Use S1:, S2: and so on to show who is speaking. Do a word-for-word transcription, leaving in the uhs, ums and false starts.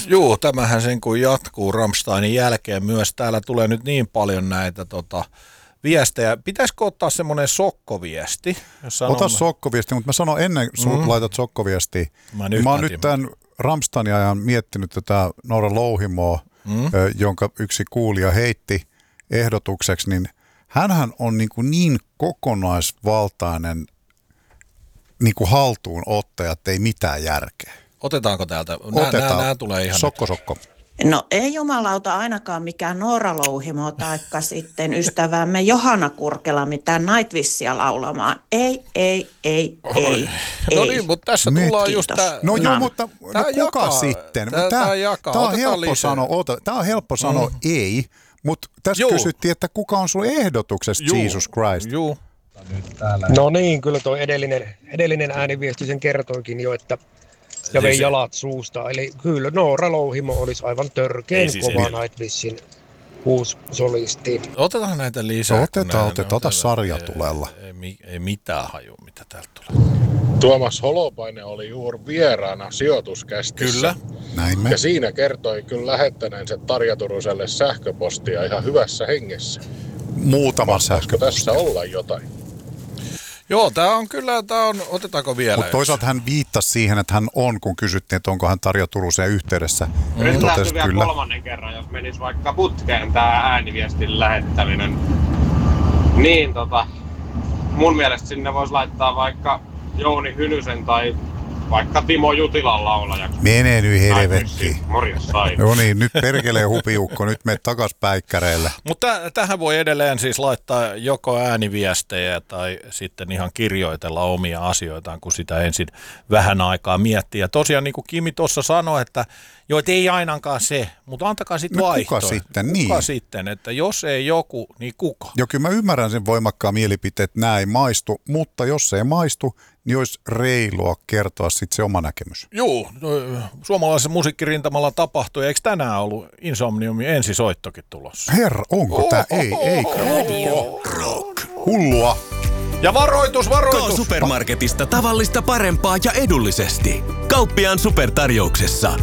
S1: Juu, tämähän sen kun jatkuu Rammsteinin jälkeen myös. Täällä tulee nyt niin paljon näitä tota, viestejä. Pitäisikö ottaa semmoinen sokkoviesti?
S2: Ota sokkoviesti, mutta mä sanon ennen sun mm. laitat sokkoviestiä. Mä, mä oon nyt tämän Rammsteinin ajan miettinyt tätä Noora Louhimoa, mm. jonka yksi kuulija heitti ehdotukseksi, niin hänhän on niin, kuin niin kokonaisvaltainen niin kuin haltuunottaja, että ei mitään järkeä.
S1: Otetaanko täältä? Nää,
S2: Otetaan.
S1: Nää, nää tulee ihan...
S2: Sokko, sokko.
S3: No ei jumalauta ainakaan mikään Noora Louhimo taikka sitten ystävämme Johanna Kurkela mitään Nightwishia laulamaan. Ei, ei, ei,
S1: Oi.
S3: ei.
S1: No
S3: ei.
S1: niin, mutta tässä
S3: Nyt,
S1: tullaan
S3: kiitos.
S1: just tää...
S2: No joo, mutta no, kuka
S1: jakaa.
S2: sitten?
S1: Tää,
S2: tää,
S1: tää jakaa.
S2: tää on
S1: Otetaan
S2: helppo
S1: lisää.
S2: sanoa, ota, tää on helppo sanoa mm. ei, mutta tässä
S1: Juu.
S2: kysyttiin, että kuka on sun ehdotuksesta
S1: Juu.
S2: Jesus Christ?
S1: Juu.
S4: No niin, kyllä tuo edellinen, edellinen ääniviesti sen kertoikin jo, että ja vei jalat suusta. Eli kyllä Noora Louhimo olisi aivan törkeän
S1: siis
S4: kova Nightwishin uusi solisti.
S1: Otetaan näitä lisää.
S2: Otetaan, otetaan. Ota sarjatulella.
S1: Ei, ei, ei mitään haju, mitä täältä tulee.
S5: Tuomas Holopainen oli juuri vieraana sijoituskästissä.
S1: Kyllä.
S2: Näin me.
S5: Ja siinä kertoi kyllä lähettäneensä Tarja Turuselle sähköpostia ihan hyvässä hengessä.
S2: Muutama sähköposti.
S5: tässä olla jotain?
S1: Joo, tää on kyllä, tää on, otetaanko vielä?
S2: Mutta toisaalta hän viittasi siihen, että hän on, kun kysyttiin, että onko hän Tarja Turuseen yhteydessä.
S6: Mm. Nyt lähti vielä kyllä. Kolmannen kerran, jos menisi vaikka putkeen tää ääniviestin lähettäminen. Niin tota, mun mielestä sinne voisi laittaa vaikka Jouni Hynysen tai vaikka Timo Jutilan laulajaksi.
S2: Mene nyt helvettiin.
S6: Morjes sai.
S2: No niin, nyt perkelee hupiukko, nyt me takas päikkäreille.
S1: Mutta tähän voi edelleen siis laittaa joko ääniviestejä tai sitten ihan kirjoitella omia asioitaan, kun sitä ensin vähän aikaa miettii. Ja tosiaan niin kuin Kimi tuossa sanoi, että joo, et ei ainakaan se, mutta antakaa sitten
S2: no,
S1: vaihtoehto.
S2: Kuka sitten,
S1: kuka
S2: niin.
S1: sitten, että jos ei joku, niin kuka?
S2: Joo, kyllä mä ymmärrän sen voimakkaan mielipiteen, että nämä ei maistu, mutta jos se ei maistu, niin olisi reilua kertoa sitten se oma näkemys.
S1: Joo, no, suomalaisessa musiikkirintamalla tapahtui. Eikö tänään ollut Insomniumin ensisoittokin tulossa?
S2: Herra, onko oh, tämä? Ei, ei.
S7: Radio Rock.
S2: Hullua.
S1: Ja varoitus, varoitus.
S7: K-Supermarketista tavallista parempaa ja edullisesti. Kauppiaan supertarjouksessa.